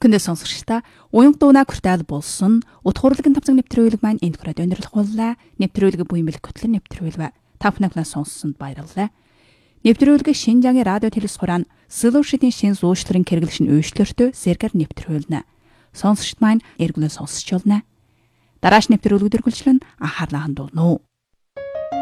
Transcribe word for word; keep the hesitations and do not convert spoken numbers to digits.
Күндэ сонсогчдаа уянга дуунаа хүртэл болсон утгуурлаг тавцаг нэвтрүүлэг маань энд хүрээд өндөрлөх боллоо. Нэвтрүүлэг буймэл көтлөн нэвтрүүлэг та бүхэнд сонссонд баярлалаа. Нэвтрүүлэг Шинжаагийн радио телевиз хураан Solution-ийн шин зуушларын хэрэглэшин өөрчлөлтөө сэргээр нэвтрүүлнэ. Сонсогчд маань эргүүлэн сонсч болно. Дарааш нэвтрүүлэг үргэлжлэн анхаарлаа хандуулна уу.